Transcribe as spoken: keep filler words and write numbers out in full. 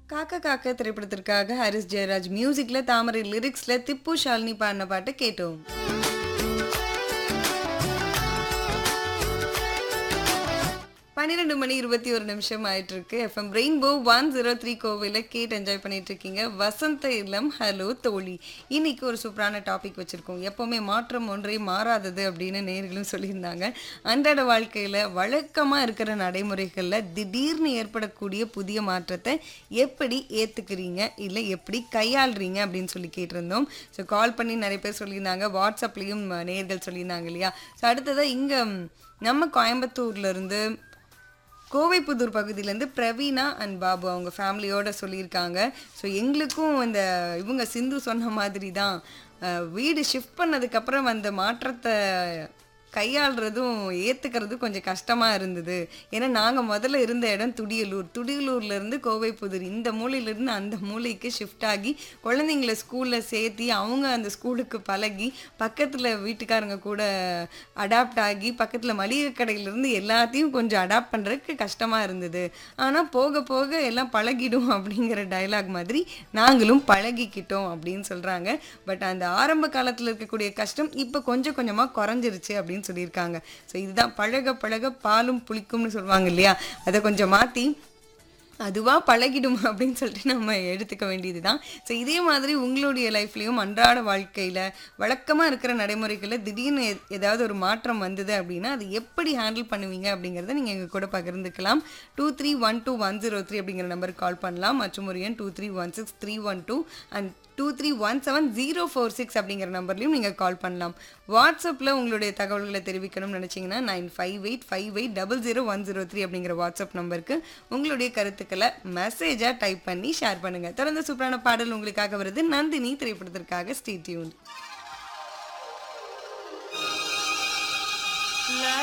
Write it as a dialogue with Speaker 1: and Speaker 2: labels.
Speaker 1: காக்கா காக்கா திரைப்படத்திற்காக ஹாரிஸ் ஜெயராஜ் மியூசிக்ல தாமரை லிரிக்ஸ்ல திப்பு ஷாலினி பாடின பாட்டு கேட்டோம். பன்னிரண்டு மணி இருபத்தி ஒரு நிமிஷம் ஆயிட்டு இருக்கு. FM rainbow one zero three கோவில கேட்டு என்ஜாய் பண்ணிட்டு இருக்கீங்க. வசந்த இல்லம் ஹலோ தோழி. இன்னைக்கு ஒரு சூப்பரான டாபிக் வச்சிருக்கோம். எப்பவுமே மாற்றம் ஒன்றே மாறாதது அப்படின்னு நேர்களும் சொல்லியிருந்தாங்க. அன்றாட வாழ்க்கையில வழக்கமா இருக்கிற நடைமுறைகள்ல திடீர்னு ஏற்படக்கூடிய புதிய மாற்றத்தை எப்படி ஏத்துக்கிறீங்க இல்லை எப்படி கையாளுறீங்க அப்படின்னு சொல்லி கேட்டிருந்தோம். ஸோ கால் பண்ணி நிறைய பேர் சொல்லியிருந்தாங்க. வாட்ஸ்அப்லேயும் நேர்கள் சொல்லியிருந்தாங்க இல்லையா. ஸோ அடுத்ததாக இங்கே நம்ம கோயம்புத்தூர்ல இருந்து கோவைப்புதூர் பகுதியிலேருந்து பிரவீனா அண்ட் பாபு அவங்க ஃபேமிலியோடு சொல்லியிருக்காங்க. ஸோ எங்களுக்கும் இந்த இவங்க சிந்து சொன்ன மாதிரி தான் வீடு ஷிஃப்ட் பண்ணதுக்கப்புறம் அந்த மாற்றத்தை கையாளுறதும் ஏற்றுக்கிறதும் கொஞ்சம் கஷ்டமாக இருந்தது. ஏன்னா நாங்கள் முதல்ல இருந்த இடம் துடியலூர், துடியலூர்லேருந்து கோவைப்புதூர் இந்த மூலையிலேருந்து அந்த மூலைக்கு ஷிஃப்ட் ஆகி குழந்தைங்கள ஸ்கூலில் சேர்த்தி அவங்க அந்த ஸ்கூலுக்கு பழகி பக்கத்தில் வீட்டுக்காரங்க கூட அடாப்ட் ஆகி பக்கத்தில் மளிகை கடையிலேருந்து எல்லாத்தையும் கொஞ்சம் அடாப்ட் பண்ணுறதுக்கு கஷ்டமாக இருந்தது. ஆனால் போக போக எல்லாம் பழகிடும் அப்படிங்கிற டைலாக் மாதிரி நாங்களும் பழகிக்கிட்டோம் அப்படின்னு சொல்கிறாங்க. பட் அந்த ஆரம்ப காலத்தில் இருக்கக்கூடிய கஷ்டம் இப்போ கொஞ்சம் கொஞ்சமாக குறைஞ்சிருச்சு அப்படின்னு சொல்லியிருக்காங்க. ஸோ இதுதான் பழக பழக பாலும் புளிக்கும்னு சொல்லுவாங்க இல்லையா. அதை கொஞ்சம் மாற்றி அதுவாக பழகிடும் அப்படின்னு சொல்லிட்டு நம்ம எடுத்துக்க வேண்டியது தான். ஸோ இதே மாதிரி உங்களுடைய லைஃப்லேயும் அன்றாட வாழ்க்கையில் வழக்கமாக இருக்கிற நடைமுறைகளில் திடீர்னு ஏதாவது ஒரு மாற்றம் வந்தது அப்படின்னா அது எப்படி ஹேண்டில் பண்ணுவீங்க அப்படிங்கிறத நீங்கள் எங்கள் கூட பகிர்ந்துக்கலாம். Two three one two one zero three அப்படிங்கிற நம்பருக்கு கால் பண்ணலாம். மற்றும் ஒரு எண் two three one six three one two and two three one seven zero four six அப்படிங்கிற நம்பர்லையும் நீங்கள் கால் பண்ணலாம். வாட்ஸ்அப்பில் உங்களுடைய தகவல்களை தெரிவிக்கணும்னு நினச்சிங்கன்னா nine five eight five eight double zero one zero three அப்படிங்கிற வாட்ஸ்அப் நம்பருக்கு உங்களுடைய கருத்துக்களை மெசேஜாக டைப் பண்ணி ஷேர் பண்ணுங்கள். தொடர்ந்து சூப்பரான பாடல் உங்களுக்காக வருது. நந்தினி திரைப்படத்திற்காக ஸ்டே டியூன்ட்.